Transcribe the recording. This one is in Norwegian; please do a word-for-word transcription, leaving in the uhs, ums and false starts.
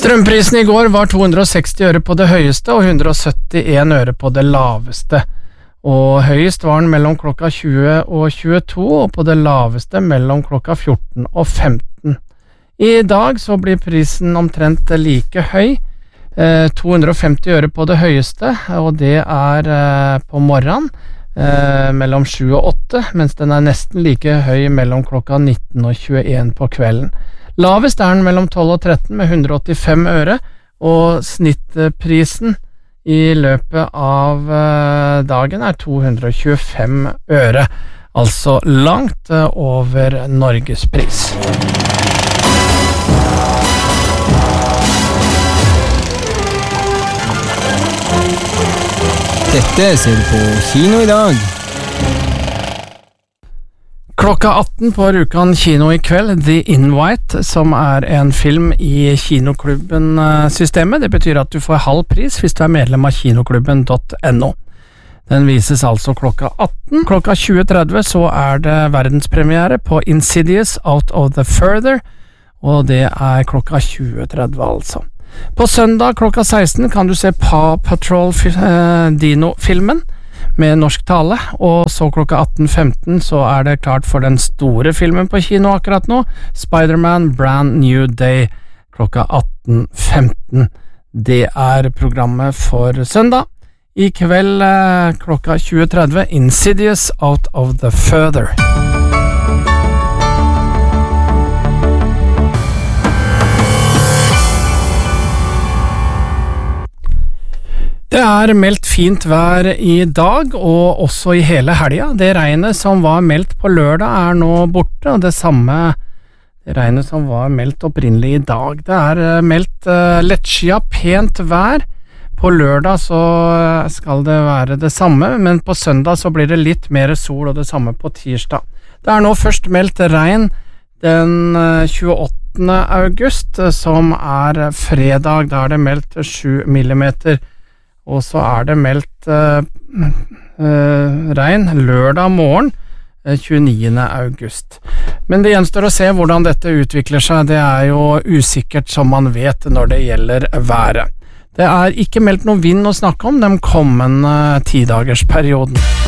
Strømprisen i går var to hundre og seksti øre på det høyeste og hundre og syttien øre på det laveste. Og høyest var den mellom klokka tjue og tjueto, og på det laveste mellom klokka fjorten og femten. I dag så blir prisen omtrent like høy, eh, to hundre og femti øre på det høyeste, og det er eh, på morgenen eh, mellom sju og åtte, mens den er nesten like høy mellom klokka nitten og tjueen på kvelden. Lavest er den mellom tolv og tretten med hundre og åttifem øre, og snittprisen i løpet av eh, dagen er to hundre og tjuefem øre, altså langt eh, over Norgespris. Dette ser du på kino i dag. Klokka atten på Rjukan kino i kveld, The Invite, som er en film i kinoklubben-systemet. Det betyr at du får halv pris hvis du er medlem av kinoklubben punktum no. Den vises altså klokka atten. Klokka tjue tretti så er det verdenspremiere på Insidious Out of the Further, og det er klokka tjue tretti altså. På søndag klokka seksten kan du se Paw Patrol eh, Dino-filmen med norsk tale, og så klokka atten femten så er det klart for den store filmen på kino akkurat nå, Spider-Man Brand New Day, klokka atten femten. Det er programmet for søndag. I kveld eh, klokka tjue tretti, Insidious Out of the Further. Det er meldt fint vær i dag, og også i hele helga. Det regnet som var meldt på lørdag er nå borte, og det samme det regnet som var meldt opprinnelig i dag. Det er meldt uh, lettskia, pent vær. På lørdag så skal det være det samme, men på søndag så blir det litt mer sol, og det samme på tirsdag. Det er nå først meldt regn den uh, tjueåttende august, som er fredag. Da er det meldt sju millimeter. Og så er det meldt uh, uh, regn lørdag morgen uh, tjueniende august. Men det gjenstår å se hvordan dette utvikler seg. Det er jo usikkert som man vet når det gjelder været. Det er ikke meldt noe vind å snakke om den kommende tidagersperioden.